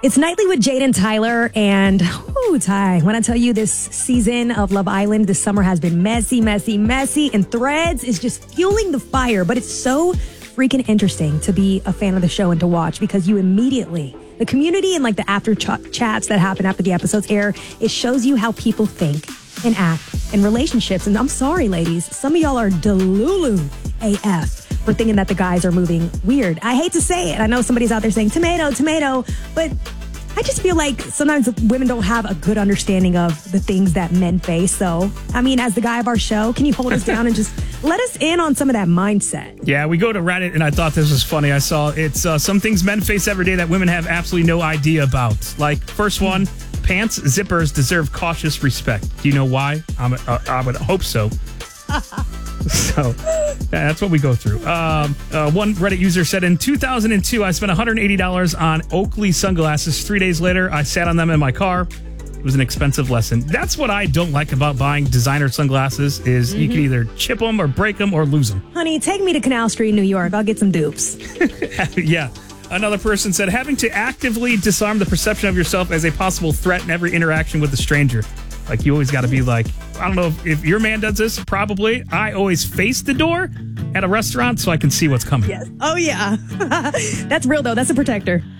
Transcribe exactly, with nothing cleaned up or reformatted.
It's Nightly with Jade and Tyler, and ooh, Ty, when I tell you this season of Love Island this summer has been messy, messy, messy, and Threads is just fueling the fire, but it's so freaking interesting to be a fan of the show and to watch because you immediately, the community and like the after ch- chats that happen after the episodes air, it shows you how people think and act in relationships. And I'm sorry, ladies, some of y'all are delulu A F. For thinking that the guys are moving weird. I hate to say it. I know somebody's out there saying tomato, tomato, but I just feel like sometimes women don't have a good understanding of the things that men face. So, I mean, as the guy of our show, can you hold us down and just let us in on some of that mindset? Yeah, we go to Reddit, and I thought this was funny. I saw it's uh, some things men face every day that women have absolutely no idea about. Like, first one, pants zippers deserve cautious respect. Do you know why? I'm, uh, I would hope so. So yeah, that's what we go through. Um, uh, one Reddit user said, in two thousand two, I spent one hundred eighty dollars on Oakley sunglasses. Three days later, I sat on them in my car. It was an expensive lesson. That's what I don't like about buying designer sunglasses is mm-hmm. you can either chip them or break them or lose them. Honey, take me to Canal Street, New York. I'll get some dupes. Yeah. Another person said, having to actively disarm the perception of yourself as a possible threat in every interaction with a stranger. Like, you always got to be like, I don't know if, if your man does this, probably. I always face the door at a restaurant so I can see what's coming. Yes. Oh, yeah. That's real, though. That's a protector.